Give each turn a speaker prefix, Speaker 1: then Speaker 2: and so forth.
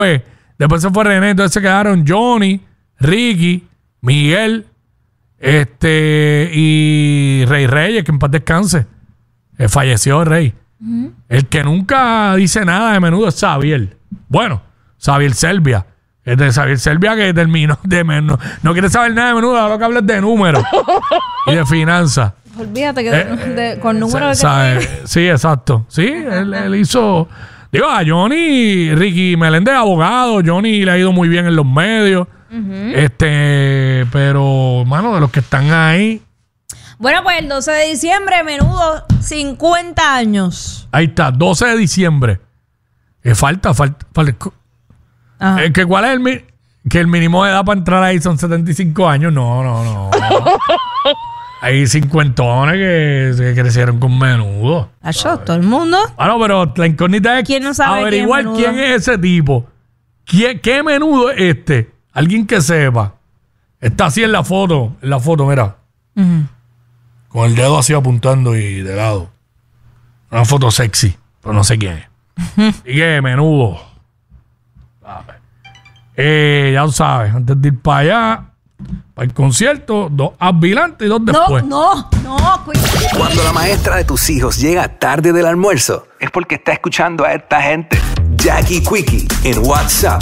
Speaker 1: Después se fue René, entonces se quedaron Johnny, Ricky, Miguel, y Rey Reyes, que en paz descanse. Falleció Rey. El que nunca dice nada de Menudo es Xavier. Bueno, Xavier Selvia. Es de Xavier Selvia que terminó de menos. No quiere saber nada de Menudo, ahora que hablas de números y de finanzas.
Speaker 2: Olvídate que con números
Speaker 1: sí, exacto. Sí, él hizo. Digo, a Johnny, Ricky Meléndez, abogado. Johnny le ha ido muy bien en los medios. Pero, mano, de los que están ahí.
Speaker 2: Bueno, pues el 12 de diciembre, Menudo, 50 años.
Speaker 1: Ahí está, 12 de diciembre. Falta. ¿Cuál es que el mínimo de edad para entrar ahí son 75 años? No. Hay cincuentones que crecieron con Menudo.
Speaker 2: Todo el mundo.
Speaker 1: Bueno, pero la incógnita es
Speaker 2: ¿quién no sabe
Speaker 1: averiguar quién es ese tipo. ¿Qué Menudo es este? Alguien que sepa. Está así en la foto, mira. Con el dedo así apuntando y de lado. Una foto sexy, pero no sé quién es. Y que Menudo. Ya tú sabes, antes de ir para allá, para el concierto, 2 adelante y 2 después.
Speaker 2: No.
Speaker 3: Cuando la maestra de tus hijos llega tarde del almuerzo, es porque está escuchando a esta gente. Jackie Quickie en WhatsApp.